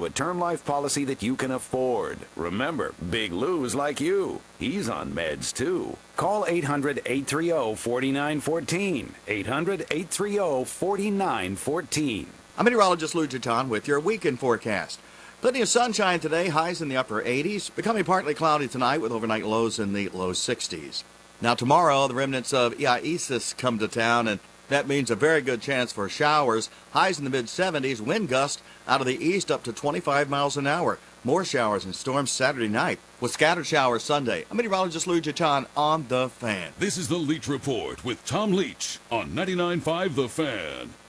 a term life policy that you can afford. Remember, Big Lou's like you. He's on meds, too. Call 800-830-4914. 800-830-4914. I'm meteorologist Lou Giton with your weekend forecast. Plenty of sunshine today, highs in the upper 80s, becoming partly cloudy tonight with overnight lows in the low 60s. Now tomorrow, the remnants of Isis come to town, and that means a very good chance for showers. Highs in the mid-70s, wind gusts out of the east up to 25 miles an hour. More showers and storms Saturday night, with scattered showers Sunday. I'm meteorologist Lou Giton on The Fan. This is the Leach Report with Tom Leach on 99.5 The Fan.